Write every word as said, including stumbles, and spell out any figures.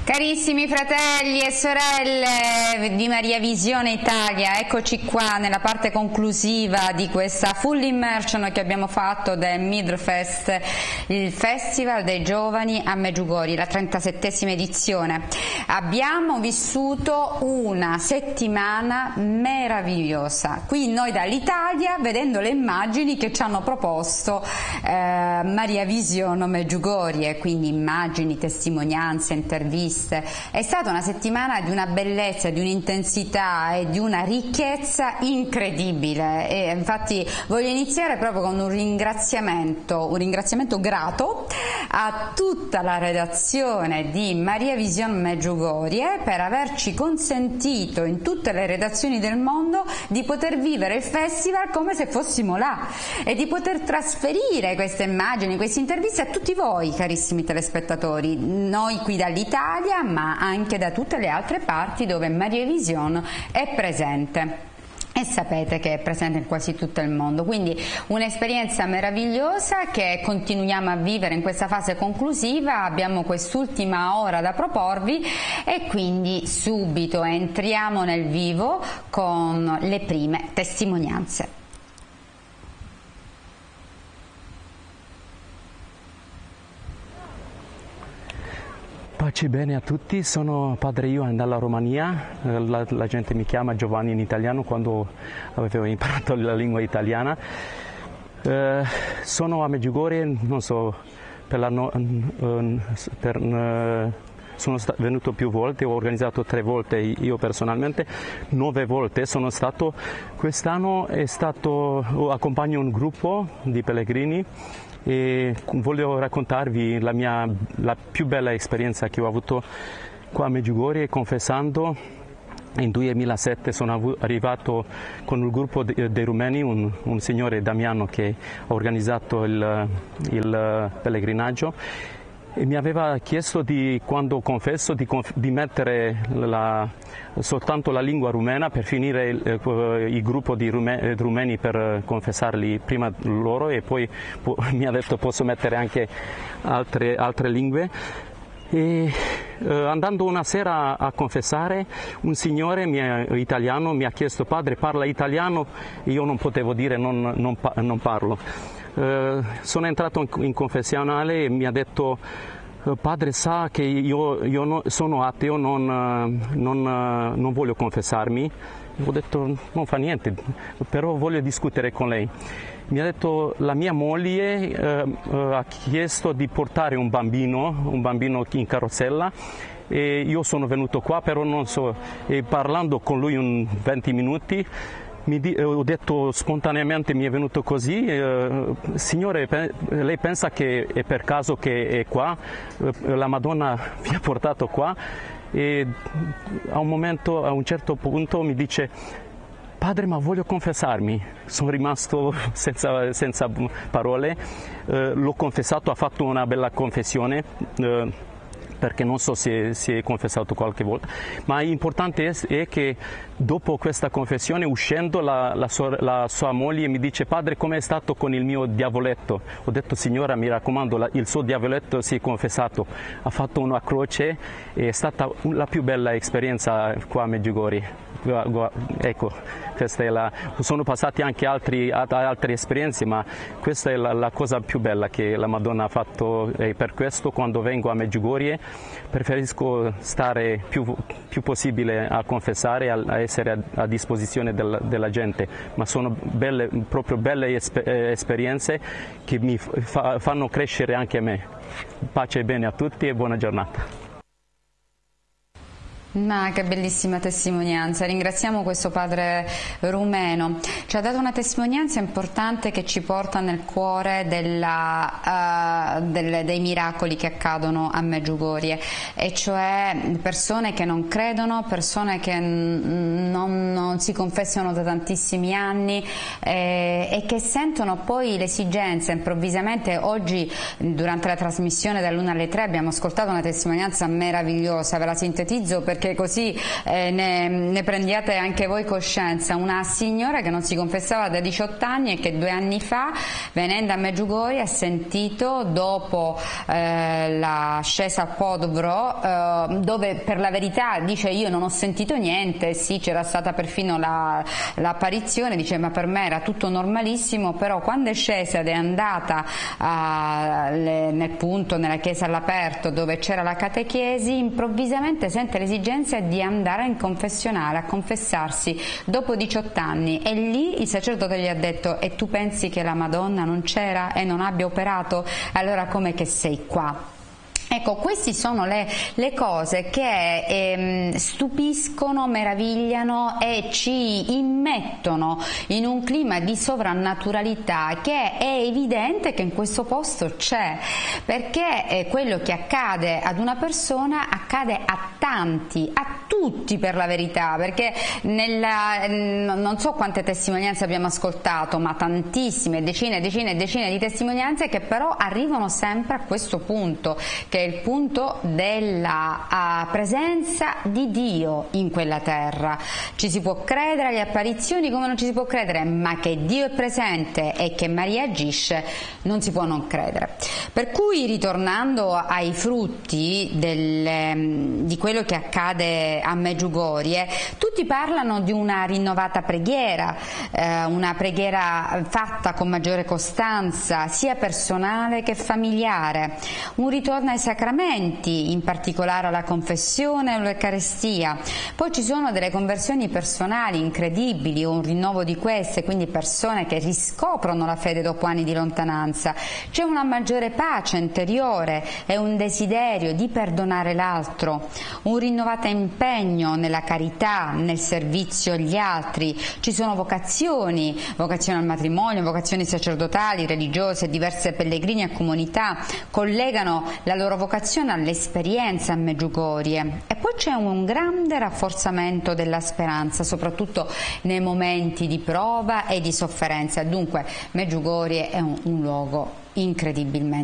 Carissimi fratelli e sorelle di Maria Visione Italia, eccoci qua nella parte conclusiva di questa full immersion che abbiamo fatto del Midfest, il Festival dei Giovani a Medjugorje, la trentasettesima edizione. Abbiamo vissuto una settimana meravigliosa qui noi dall'Italia, vedendo le immagini che ci hanno proposto eh, Maria Visione Medjugorje, quindi immagini, testimonianze, interviste. È stata una settimana di una bellezza, di un'intensità e di una ricchezza incredibile, e infatti voglio iniziare proprio con un ringraziamento, un ringraziamento grato a tutta la redazione di Maria Visione Medjugorje per averci consentito in tutte le redazioni del mondo di poter vivere il festival come se fossimo là e di poter trasferire queste immagini, queste interviste a tutti voi, carissimi telespettatori, noi qui dall'Italia ma anche da tutte le altre parti dove Maria Visione è presente. E sapete che è presente in quasi tutto il mondo, quindi un'esperienza meravigliosa che continuiamo a vivere in questa fase conclusiva. Abbiamo quest'ultima ora da proporvi e quindi subito entriamo nel vivo con le prime testimonianze. Pace bene a tutti, sono padre Ioan dalla Romania, la, la gente mi chiama Giovanni in italiano quando avevo imparato la lingua italiana. Eh, sono a Medjugorje, non so, per la no, per, uh, sono venuto più volte, ho organizzato tre volte io personalmente, nove volte sono stato. Quest'anno è stato, accompagno un gruppo di pellegrini e voglio raccontarvi la mia la più bella esperienza che ho avuto qua a Medjugorje confessando. In duemilasette sono arrivato con il gruppo dei rumeni, un, un signore Damiano che ha organizzato il, il pellegrinaggio, e mi aveva chiesto di, quando confesso, di, di mettere la, soltanto la lingua rumena per finire il, il gruppo di rume, rumeni per confessarli prima loro, e poi po, mi ha detto posso mettere anche altre, altre lingue. E eh, andando una sera a confessare, un signore mia, italiano mi ha chiesto: padre, parla italiano? E io non potevo dire non, non, non parlo. Uh, sono entrato in, in confessionale e mi ha detto: padre, sa che io, io no, sono ateo, non, non, non voglio confessarmi. Ho detto: non fa niente, però voglio discutere con lei. Mi ha detto: la mia moglie eh, ha chiesto di portare un bambino, un bambino in carrozzella, e io sono venuto qua, però non so, e parlando con lui un venti minuti, Mi di, ho detto spontaneamente, mi è venuto così: eh, signore, pe, lei pensa che è per caso che è qua? Eh, la Madonna mi ha portato qua? E a un momento, a un certo punto mi dice: padre, ma voglio confessarmi. Sono rimasto senza, senza parole, eh, l'ho confessato, ha fatto una bella confessione. Eh, perché non so se si è confessato qualche volta, ma l'importante è, è che dopo questa confessione, uscendo, la, la, sua, la sua moglie mi dice: padre, com'è stato con il mio diavoletto? Ho detto: signora, mi raccomando, la, il suo diavoletto si è confessato, ha fatto una croce, è stata la più bella esperienza qua a Medjugorje. Ecco, questa è la, sono passati anche altri, altre esperienze, ma questa è la, la cosa più bella che la Madonna ha fatto, e per questo quando vengo a Medjugorje preferisco stare più, più possibile a confessare, a, a essere a, a disposizione del, della gente, ma sono belle, proprio belle esper esperienze che mi fa, fanno crescere anche me. Pace e bene a tutti e buona giornata. Ma che bellissima testimonianza, ringraziamo questo padre rumeno, ci ha dato una testimonianza importante che ci porta nel cuore della, uh, delle, dei miracoli che accadono a Medjugorje, e cioè persone che non credono, persone che non, non si confessano da tantissimi anni eh, e che sentono poi l'esigenza improvvisamente. Oggi durante la trasmissione dall'una alle tre abbiamo ascoltato una testimonianza meravigliosa, ve la sintetizzo perché perché così eh, ne, ne prendiate anche voi coscienza. Una signora che non si confessava da diciotto anni e che due anni fa, venendo a Medjugorje, ha sentito dopo eh, la scesa a Podvro, eh, dove per la verità dice io non ho sentito niente, sì c'era stata perfino l'apparizione, la, dice ma per me era tutto normalissimo, però quando è scesa ed è andata a, le, nel punto, nella chiesa all'aperto dove c'era la catechesi, improvvisamente sente l'esigenza di andare in confessionale a confessarsi dopo diciotto anni, e lì il sacerdote gli ha detto e tu pensi che la Madonna non c'era e non abbia operato? Allora com'è che sei qua? Ecco, queste sono le, le cose che ehm, stupiscono, meravigliano e ci immettono in un clima di sovrannaturalità che è evidente che in questo posto c'è, perché eh, quello che accade ad una persona accade a tanti, a tutti per la verità, perché nella, non so quante testimonianze abbiamo ascoltato, ma tantissime, decine e decine e decine di testimonianze che però arrivano sempre a questo punto, che è il punto della uh, presenza di Dio in quella terra. Ci si può credere alle apparizioni come non ci si può credere, ma che Dio è presente e che Maria agisce non si può non credere. Per cui, ritornando ai frutti del, di quello che accade a Medjugorje, tutti parlano di una rinnovata preghiera, eh, una preghiera fatta con maggiore costanza, sia personale che familiare, un ritorno ai sacramenti, in particolare alla confessione e all'Eucaristia. Poi ci sono delle conversioni personali incredibili, un rinnovo di queste, quindi persone che riscoprono la fede dopo anni di lontananza. C'è una maggiore pace interiore e un desiderio di perdonare l'altro, un rinnovato impegno nella carità, nel servizio agli altri. Ci sono vocazioni, vocazioni al matrimonio, vocazioni sacerdotali, religiose, diverse pellegrini e comunità collegano la loro vocazione all'esperienza a Medjugorje. E poi c'è un grande rafforzamento della speranza, soprattutto nei momenti di prova e di sofferenza. Dunque Medjugorje è un, un luogo incredibilmente